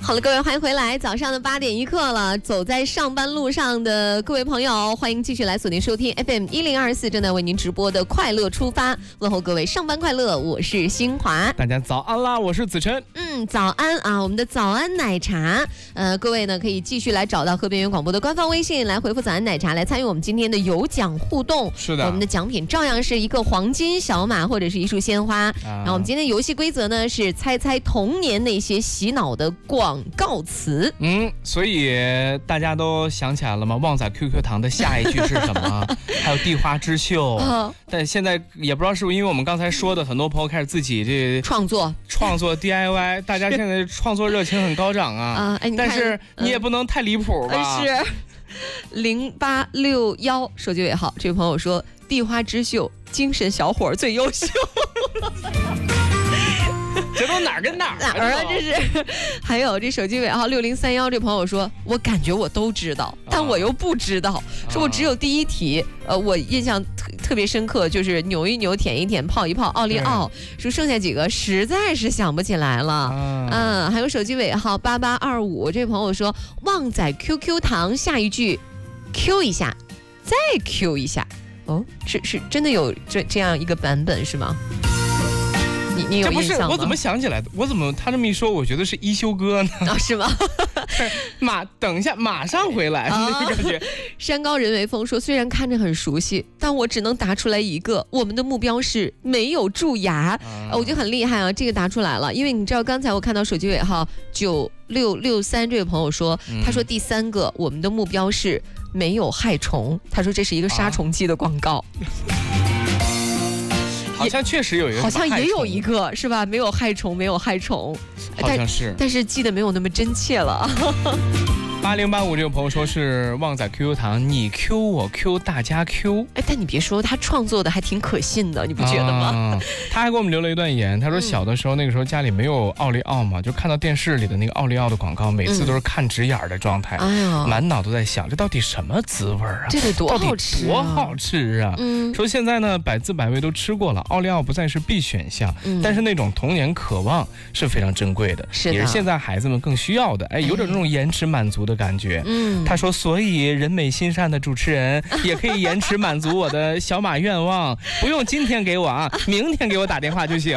好了，各位欢迎回来，早上的8点1刻了。走在上班路上的各位朋友，欢迎继续来锁定收听 FM1024，正在为您直播的快乐出发，问候各位上班快乐，我是新华。 大家早安啦，我是子琛。 早安啊，我们的早安奶茶，各位呢可以继续来找到河边园广播的官方微信，来回复早安奶茶，来参与我们今天的有奖互动。 是的， 我们的奖品照样是一个黄金小马或者是一束鲜花。然后我们今天游戏规则呢是猜猜童年那些洗脑的广告词。 所以大家都想起来了吗？旺仔 QQ 糖的下一句是什么？还有地花之秀。但现在也不知道是不是因为我们刚才说的，很多朋友开始自己这创作 DIY， 大家现在创作热情很高涨啊。但是你也不能太离谱吧？ 是0861手机尾号，这位朋友说地花之秀，精神小伙最优秀。 这都哪儿跟哪儿啊？这是。还有这手机尾号6031，这朋友说，我感觉我都知道，但我又不知道。说我只有第一题，我印象特别深刻，就是扭一扭、舔一舔、泡一泡、奥利奥。说剩下几个实在是想不起来了。还有手机尾号8825，这朋友说，旺仔 QQ 糖下一句 Q 一下，再 Q 一下。是真的有这样一个版本是吗？你有印象吗？ 这不是我怎么想起来的？他这么一说，我觉得是一休哥呢？ 是吗？ 等一下，马上回来那个感觉。 山高人为峰说，虽然看着很熟悉，但我只能答出来一个。我们的目标是没有蛀牙。我觉得很厉害啊，这个答出来了。因为你知道，刚才我看到手机尾号9663这位朋友说，他说第三个，我们的目标是没有害虫。他说这是一个杀虫剂的广告。 好像确实有一个， 好像也有一个是吧？没有害虫，没有害虫， 好像是， 但是记得没有那么真切了。 8085这个朋友说是旺仔 QQ 糖，你 Q 我 Q 大家 Q。 但你别说，他创作的还挺可信的，你不觉得吗？ 他还给我们留了一段言，他说小的时候那个时候家里没有奥利奥嘛，就看到电视里的那个奥利奥的广告，每次都是看直眼的状态，满脑都在想这到底什么滋味啊？ 这得多好吃， 多好吃啊！说现在呢百滋百味都吃过了，奥利奥不再是必选项，但是那种童年渴望是非常珍贵的，也是现在孩子们更需要的。有点那种延迟满足的感觉。他说，所以人美心善的主持人也可以延迟满足我的小马愿望，不用今天给我啊，明天给我打电话就行。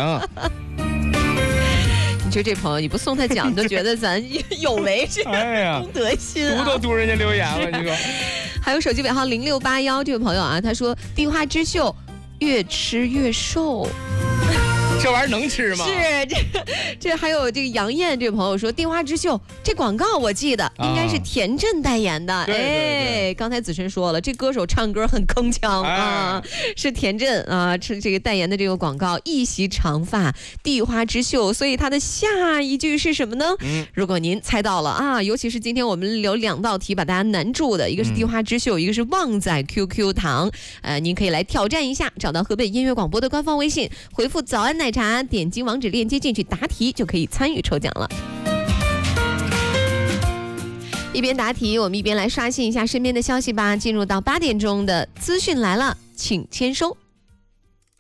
你说这朋友，你不送他奖，你都觉得咱有违这个公德心啊！ 读都读人家留言了，你说。 还有手机尾号0681这位朋友啊，他说地花之秀，越吃越瘦。 这玩意儿能吃吗？ 是这还有这个杨艳这位朋友说，地花之秀这广告我记得应该是田震代言的。 对， 刚才子琛说了，这歌手唱歌很铿锵啊，是田震啊，是这个代言的这个广告，一袭长发，地花之秀，所以它的下一句是什么呢？如果您猜到了啊，尤其是今天我们有2道题把大家难住的，一个是地花之秀，一个是旺仔 QQ 糖，您可以来挑战一下，找到河北音乐广播的官方微信，回复早安奶茶，点击网址链接进去答题就可以参与抽奖了。一边答题，我们一边来刷新一下身边的消息吧。进入到8点钟的资讯来了，请签收。